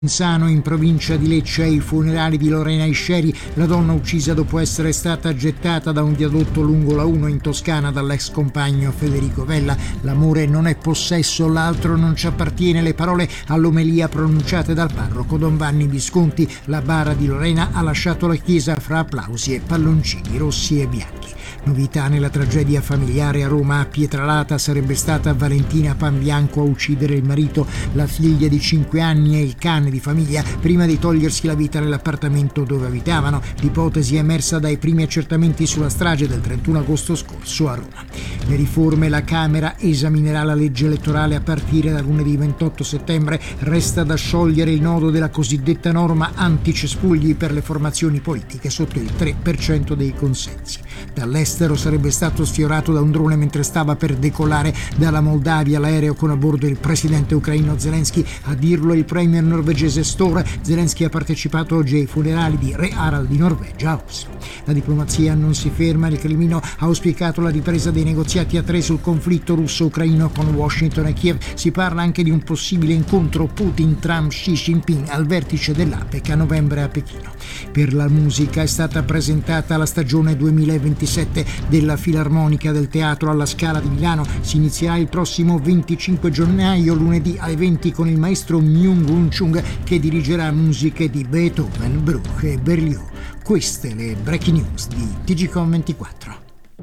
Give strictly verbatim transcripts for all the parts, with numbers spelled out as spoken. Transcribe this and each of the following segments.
Sano, in provincia di Lecce, ai funerali di Lorena Isceri, la donna uccisa dopo essere stata gettata da un viadotto lungo la uno in Toscana dall'ex compagno Federico Vella. L'amore non è possesso, l'altro non ci appartiene, le parole all'omelia pronunciate dal parroco Don Vanni Visconti. La bara di Lorena ha lasciato la chiesa fra applausi e palloncini rossi e bianchi. Novità nella tragedia familiare a Roma. A Pietralata sarebbe stata Valentina Panbianco a uccidere il marito, la figlia di cinque anni e il cane di famiglia prima di togliersi la vita nell'appartamento dove abitavano. L'ipotesi è emersa dai primi accertamenti sulla strage del trentuno agosto scorso a Roma. Le riforme: la Camera esaminerà la legge elettorale a partire da lunedì ventotto settembre. Resta da sciogliere il nodo della cosiddetta norma anticespugli per le formazioni politiche sotto il tre per cento dei consensi. Dall'estero sarebbe stato sfiorato da un drone mentre stava per decollare dalla Moldavia l'aereo con a bordo il presidente ucraino Zelensky. A dirlo il premier norvegese Støre. Zelensky ha partecipato oggi ai funerali di Re Harald di Norvegia a Oslo. La diplomazia non si ferma. Il Cremlino ha auspicato la ripresa dei negoziati a tre sul conflitto russo-ucraino con Washington e Kiev. Si parla anche di un possibile incontro Putin-Trump-Xi Jinping al vertice dell'APEC a novembre a Pechino. Per la musica è stata presentata la stagione duemilaventisette della Filarmonica del Teatro alla Scala di Milano. Si inizierà il prossimo venticinque gennaio, lunedì alle venti, con il maestro Myung-Whun Chung, che dirigerà musiche di Beethoven, Bruch e Berlioz. Queste le breaking news di T G Com ventiquattro.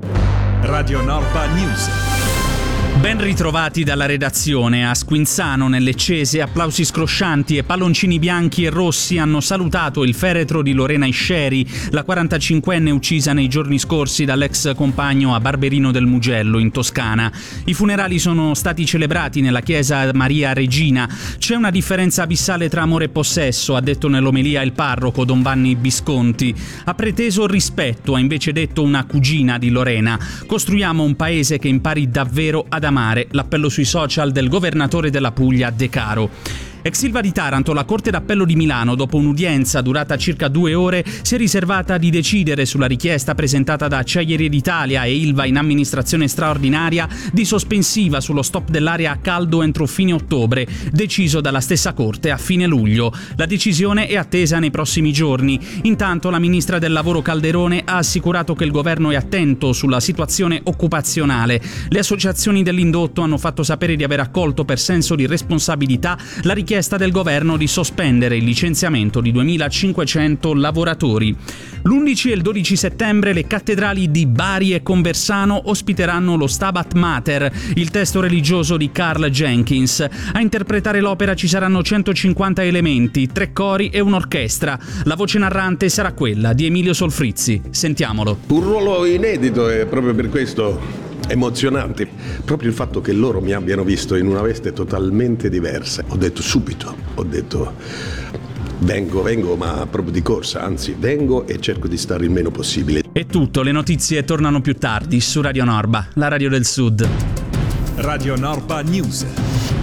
Radio Norpa News. Ben ritrovati dalla redazione. A Squinzano, nel Leccese, applausi scroscianti e palloncini bianchi e rossi hanno salutato il feretro di Lorena Isceri, la quarantacinquenne uccisa nei giorni scorsi dall'ex compagno a Barberino del Mugello, in Toscana. I funerali sono stati celebrati nella chiesa Maria Regina. C'è una differenza abissale tra amore e possesso, ha detto nell'omelia il parroco Don Vanni Visconti. Ha preteso rispetto, ha invece detto una cugina di Lorena. Costruiamo un paese che impari davvero ad amare, l'appello sui social del governatore della Puglia De Caro. Ex Ilva di Taranto, la Corte d'Appello di Milano, dopo un'udienza durata circa due ore, si è riservata di decidere sulla richiesta presentata da Acciaierie d'Italia e Ilva in amministrazione straordinaria di sospensiva sullo stop dell'area a caldo entro fine ottobre, deciso dalla stessa Corte a fine luglio. La decisione è attesa nei prossimi giorni. Intanto la ministra del Lavoro Calderone ha assicurato che il governo è attento sulla situazione occupazionale. Le associazioni dell'indotto hanno fatto sapere di aver accolto per senso di responsabilità la richiesta del governo di sospendere il licenziamento di duemilacinquecento lavoratori. L'undici e il dodici settembre le cattedrali di Bari e Conversano ospiteranno lo Stabat Mater, il testo religioso di Carl Jenkins. A interpretare l'opera ci saranno centocinquanta elementi, tre cori e un'orchestra. La voce narrante sarà quella di Emilio Solfrizzi. Sentiamolo. Un ruolo inedito e proprio per questo emozionante, proprio il fatto che loro mi abbiano visto in una veste totalmente diversa. Ho detto subito, ho detto vengo, vengo, ma proprio di corsa, anzi vengo e cerco di stare il meno possibile. È tutto, le notizie tornano più tardi su Radio Norba, la radio del Sud. Radio Norpa News.